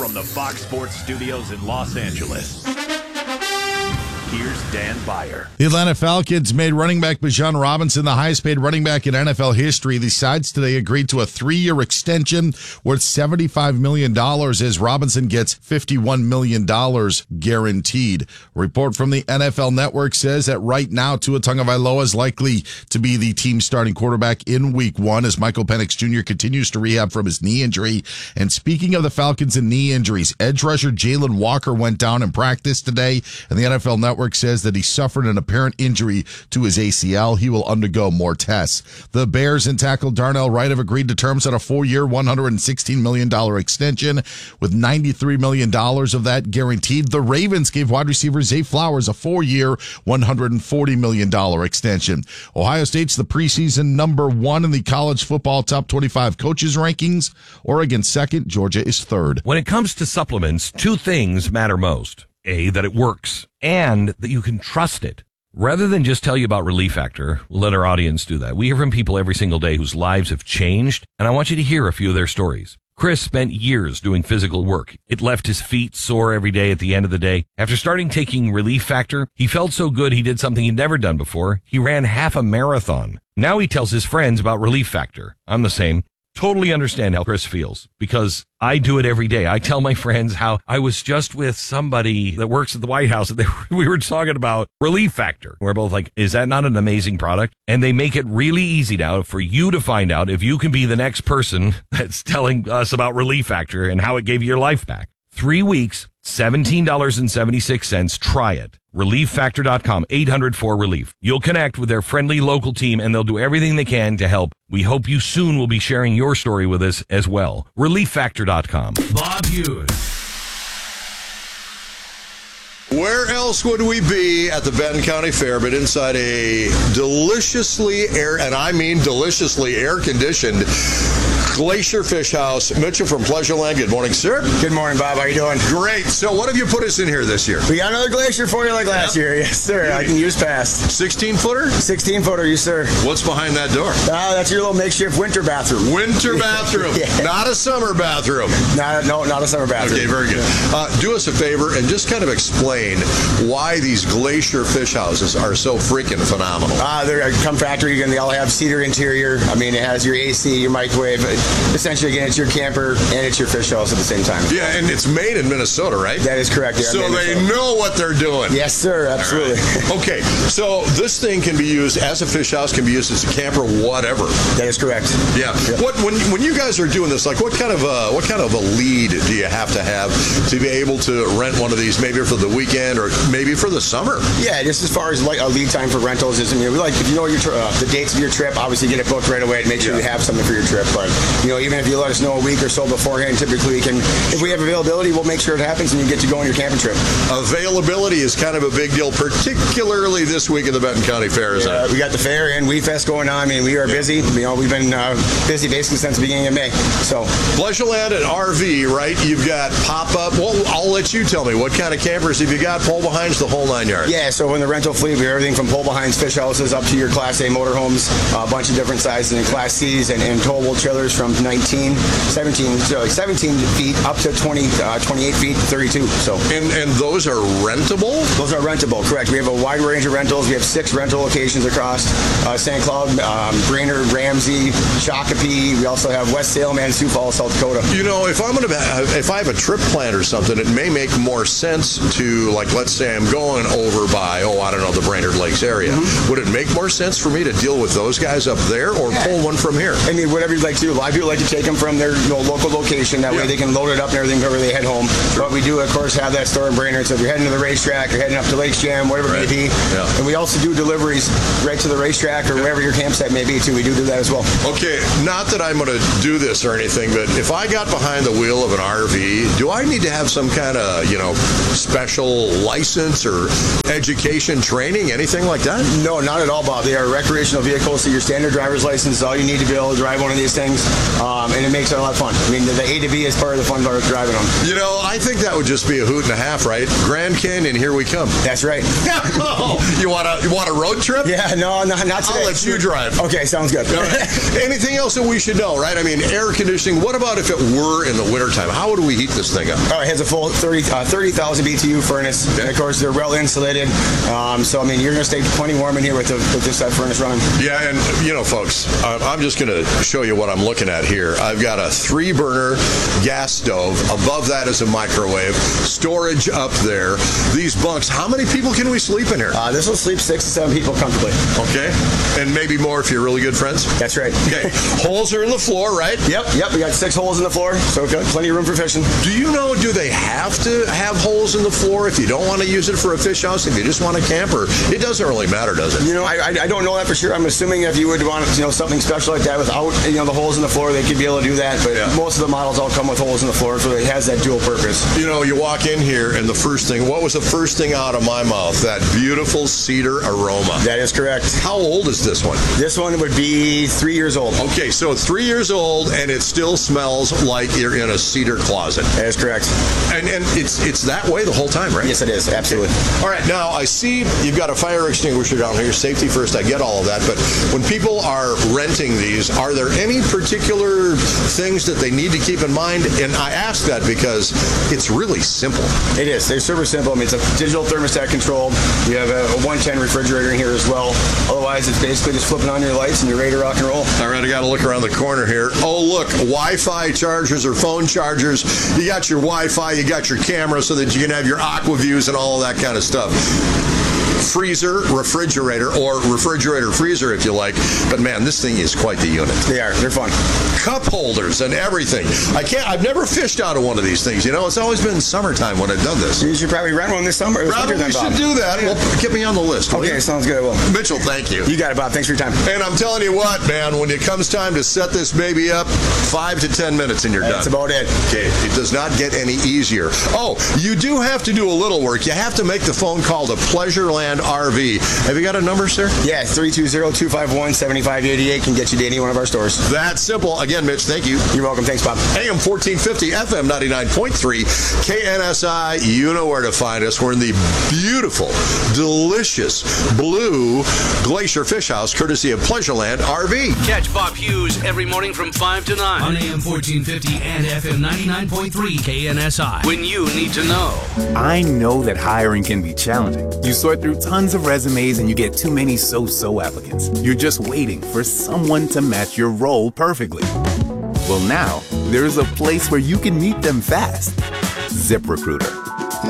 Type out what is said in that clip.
from the Fox Sports Studios in Los Angeles, here's Dan Beyer. The Atlanta Falcons made running back Bijan Robinson the highest paid running back in NFL history. The sides today agreed to a 3-year extension worth $75 million as Robinson gets $51 million guaranteed. A report from the NFL Network says that right now Tua Tagovailoa is likely to be the team's starting quarterback in Week 1 as Michael Penix Jr. continues to rehab from his knee injury. And speaking of the Falcons and knee injuries, edge rusher Jalen Walker went down in practice today, and the NFL Network says that he suffered an apparent injury to his ACL. He will undergo more tests. The Bears and tackle Darnell Wright have agreed to terms on a 4-year, $116 million extension, with $93 million of that guaranteed. The Ravens gave wide receiver Zay Flowers a 4-year, $140 million extension. Ohio State's the preseason number 1 in the college football top 25 coaches rankings. Oregon second, Georgia is third. When it comes to supplements, 2 things matter most. A, that it works, and that you can trust it. Rather than just tell you about Relief Factor, we'll let our audience do that. We hear from people every single day whose lives have changed, and I want you to hear a few of their stories. Chris spent years doing physical work. It left his feet sore every day at the end of the day. After starting taking Relief Factor, he felt so good he did something he'd never done before. He ran half a marathon. Now he tells his friends about Relief Factor. I'm the same. Totally understand how Chris feels because I do it every day. I tell my friends how I was just with somebody that works at the White House and we were talking about Relief Factor. We're both like, is that not an amazing product? And they make it really easy now for you to find out if you can be the next person that's telling us about Relief Factor and how it gave you your life back. 3 weeks, $17.76. Try it. ReliefFactor.com, 800-4RELIEF. You'll connect with their friendly local team and they'll do everything they can to help. We hope you soon will be sharing your story with us as well. ReliefFactor.com. Bob Hughes. Where else would we be at the Benton County Fair but inside a deliciously air-conditioned Glacier Fish House? Mitchell from Pleasureland. Good morning, sir. Good morning, Bob. How you doing? Great. So what have you put us in here this year? We got another Glacier for you like last year. Yes, sir. I can use fast. 16-footer? 16-footer, yes, sir. What's behind that door? That's your little makeshift winter bathroom. Winter bathroom. Yeah. Not a summer bathroom. Not a summer bathroom. Okay, very good. Do us a favor and just kind of explain why these Glacier Fish Houses are so freaking phenomenal. They're come factory, and they all have cedar interior. I mean, it has your AC, your microwave. Essentially, again, it's your camper and it's your fish house at the same time. Yeah, and it's made in Minnesota, right? That is correct. Yeah, so they know what they're doing. Yes, sir. Absolutely. Right. Okay, so this thing can be used as a fish house, can be used as a camper, whatever. That is correct. Yeah. Yep. When you guys are doing this, like what kind of a lead do you have to be able to rent one of these, maybe for the weekend or maybe for the summer? Yeah, just as far as like a lead time for rentals is, we like, if you know the dates of your trip, obviously get it booked right away to make sure you have something for your trip. But even if you let us know a week or so beforehand, typically if we have availability, we'll make sure it happens and you get to go on your camping trip. Availability is kind of a big deal, particularly this week at the Benton County Fair, isn't it? We got the fair and We Fest going on. I mean, we are busy. We've been busy basically since the beginning of May. So Pleasureland and RV, right? You've got pop-up. Well, I'll let you tell me what kind of campers have you got. Pull behinds, the whole 9 yards. Yeah, so in the rental fleet, we have everything from pull behinds, fish houses up to your Class A motorhomes, a bunch of different sizes, and Class C's and towable trailers from 17 feet up to 28 feet, 32. So and those are rentable? Those are rentable, correct. We have a wide range of rentals. We have 6 rental locations across St. Cloud, Brainerd, Ramsey, Shakopee. We also have West Salem and Sioux Falls, South Dakota. If I have a trip planned or something, it may make more sense to, like, let's say I'm going over by, the Brainerd Lakes area. Mm-hmm. Would it make more sense for me to deal with those guys up there or pull one from here? I mean, whatever you'd like to do. A lot of people like to take them from their local location. That way they can load it up and everything whenever they head home. Sure. But we do, of course, have that store in Brainerd. So if you're heading to the racetrack, you're heading up to Lakes Jam, whatever it may be. Yeah. And we also do deliveries right to the racetrack or wherever your campsite may be, too. We do that as well. Okay, not that I'm going to do this or anything, but if I got behind the wheel of an RV, do I need to have some kind of, special license or education training, anything like that? No, not at all, Bob. They are recreational vehicles, so your standard driver's license is all you need to be able to drive one of these things. and it makes it a lot of fun. I mean, the A to B is part of the fun part of driving them. You know, I think that would just be a hoot and a half, right? Grand Canyon, here we come. That's right. You want a road trip? Yeah, no, not today. I'll let you drive. Okay, sounds good. Anything else that we should know, right? I mean, air conditioning. What about if it were in the wintertime? How would we heat this thing up? It has a full 30,000 BTU furnace. Okay. And of course, they're well insulated. So, I mean, you're going to stay plenty warm in here with this furnace running. Yeah, and you know, folks, I'm just going to show you what I'm looking at here. I've got a 3-burner gas stove. Above that is a microwave. Storage up there. These bunks. How many people can we sleep in here? This will sleep 6 to 7 people comfortably. Okay, and maybe more if you're really good friends. That's right. Okay, holes are in the floor, right? Yep. We got 6 holes in the floor, so we've got plenty of room for fishing. Do you know? Do they have to have holes in the floor if you don't want to use it for a fish house? If you just want to camp, or it doesn't really matter, does it? You know, I don't know that for sure. I'm assuming if you would want something special like that without the holes in the floor, they could be able to do that. But most of the models all come with holes in the floor, so it has that dual purpose. You know, you walk in here, and what was the first thing out of my mouth? That beautiful cedar aroma. That is correct. How old is this one? This one would be 3 years old. Okay, so it's 3 years old, and it still smells like you're in a cedar closet. That is correct. And it's that way the whole time, right? Yes, it is. Absolutely. All right, now I see you've got a fire extinguisher down here. Safety first, I get all of that. But when people are renting these, are there any particular things that they need to keep in mind? And I ask that because it's really simple. It is. They're super simple. I mean, it's a digital thermostat controlled. You have a 110 refrigerator in here as well. Otherwise, it's basically just flipping on your lights and you're ready to rock and roll. All right, I got to look around the corner here. Oh, look, Wi-Fi chargers or phone chargers. You got your Wi-Fi, you got your camera so that you can have your aqua views and all of that kind of stuff. Freezer, refrigerator, or refrigerator freezer if you like. But man, this thing is quite the unit. They're fun. Cup holders and everything. I've never fished out of one of these things. You know, it's always been summertime when I've done this. You should probably rent one this summer. Probably should do that. Well, get me on the list. Okay, sounds good. Well, Mitchell, thank you. You got it, Bob. Thanks for your time. And I'm telling you what, man, when it comes time to set this baby up, 5 to 10 minutes and you're done. That's about it. Okay, it does not get any easier. Oh, you do have to do a little work. You have to make the phone call to Pleasureland RV. Have you got a number, sir? Yeah, 320-251-7588 can get you to any one of our stores. That's simple. Again, Mitch, thank you. You're welcome. Thanks, Bob. AM 1450, FM 99.3, KNSI. You know where to find us. We're in the beautiful, delicious blue Glacier Fish House, courtesy of Pleasureland RV. Catch Bob Hughes every morning from 5 to 9 on AM 1450 and FM 99.3 KNSI. When you need to know. I know that hiring can be challenging. You sort through tons of resumes and you get too many so-so applicants. You're just waiting for someone to match your role perfectly. Well, now, there's a place where you can meet them fast. ZipRecruiter.